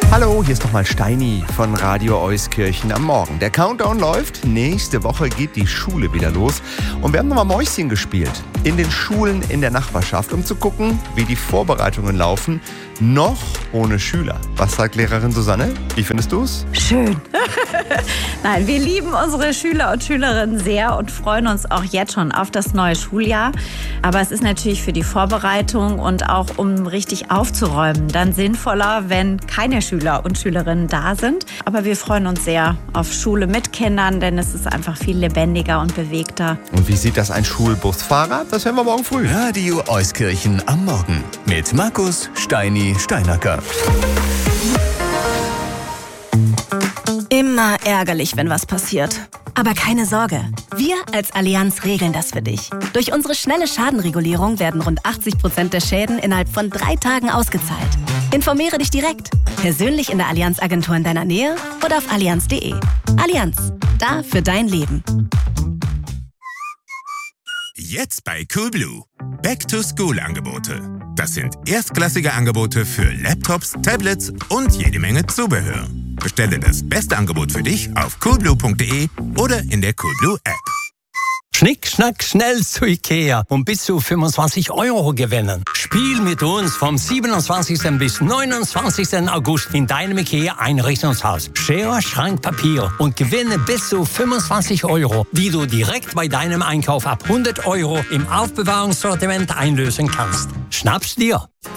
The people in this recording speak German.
Hallo, hier ist nochmal Steini von Radio Euskirchen am Morgen. Der Countdown läuft, nächste Woche geht die Schule wieder los und wir haben nochmal Mäuschen gespielt in den Schulen in der Nachbarschaft, um zu gucken, wie die Vorbereitungen laufen, noch ohne Schüler. Was sagt Lehrerin Susanne? Wie findest du's? Schön. Nein, wir lieben unsere Schüler und Schülerinnen sehr und freuen uns auch jetzt schon auf das neue Schuljahr. Aber es ist natürlich für die Vorbereitung und auch um richtig aufzuräumen dann sinnvoller, wenn keine Schüler und Schülerinnen da sind. Aber wir freuen uns sehr auf Schule mit Kindern, denn es ist einfach viel lebendiger und bewegter. Und wie sieht das ein Schulbusfahrer? Das hören wir morgen früh. Radio Euskirchen am Morgen mit Markus Steini-Steinacker. Immer ärgerlich, wenn was passiert. Aber keine Sorge, wir als Allianz regeln das für dich. Durch unsere schnelle Schadenregulierung werden rund 80% der Schäden innerhalb von 3 Tagen ausgezahlt. Informiere dich direkt, persönlich in der Allianz-Agentur in deiner Nähe oder auf allianz.de. Allianz, da für dein Leben. Jetzt bei Coolblue. Back-to-School-Angebote. Das sind erstklassige Angebote für Laptops, Tablets und jede Menge Zubehör. Bestelle das beste Angebot für dich auf coolblue.de oder in der Coolblue App. Schnick, schnack, schnell zu Ikea und bis zu 25 € gewinnen. Spiel mit uns vom 27. bis 29. August in deinem Ikea-Einrichtungshaus. Schere, Schrank, Papier und gewinne bis zu 25 €, die du direkt bei deinem Einkauf ab 100 € im Aufbewahrungssortiment einlösen kannst. Schnapp's dir!